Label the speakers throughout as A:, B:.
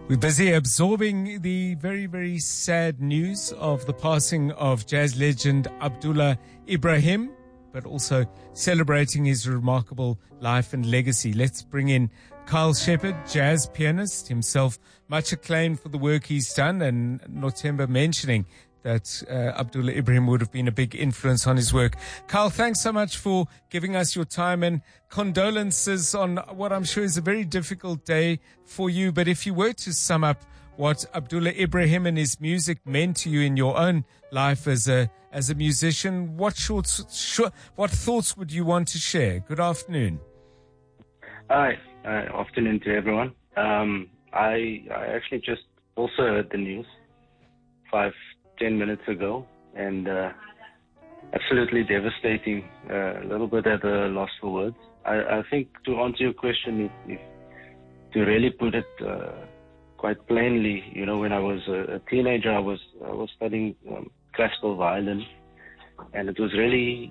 A: We're busy absorbing the very, very sad news of the passing of jazz legend Abdullah Ibrahim, but also celebrating his remarkable life and legacy. Let's bring in Carl Shepard, jazz pianist, himself much acclaimed for the work he's done, and Nothemba mentioning that Abdullah Ibrahim would have been a big influence on his work. Carl, thanks so much for giving us your time, and condolences on what I'm sure is a very difficult day for you. But if you were to sum up what Abdullah Ibrahim and his music meant to you in your own life as a musician, what thoughts would you want to share? Good afternoon.
B: Hi, afternoon to everyone. I actually just also heard the news 5-10 minutes ago, and absolutely devastating. A little bit at a loss for words. I think to answer your question, if to really put it quite plainly, you know, when I was a teenager, I was studying classical violin, and it was really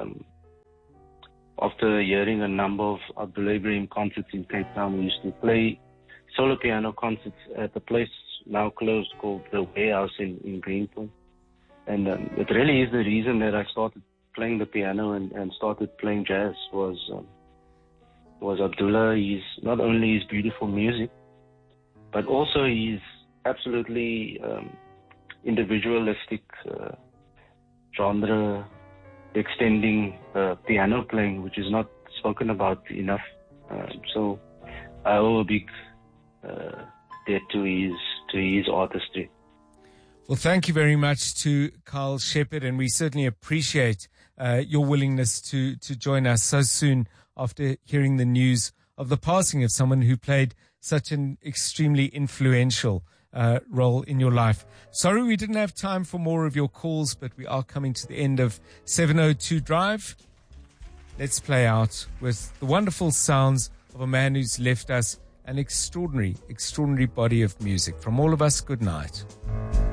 B: after hearing a number of Abdullah Ibrahim concerts in Cape Town. We used to play solo piano concerts at a place now closed called the Warehouse in Greenpoint. And it really is the reason that I started playing the piano and started playing jazz was Abdullah. He's not only his beautiful music, but also his absolutely individualistic genre extending piano playing, which is not spoken about enough. So I owe a big debt to his artistry.
A: Well, thank you very much to Carl Shepard, and we certainly appreciate your willingness to join us so soon after hearing the news of the passing of someone who played such an extremely influential role in your life. Sorry we didn't have time for more of your calls, but we are coming to the end of 702 Drive. Let's play out with the wonderful sounds of a man who's left us an extraordinary body of music. From all of us, good night.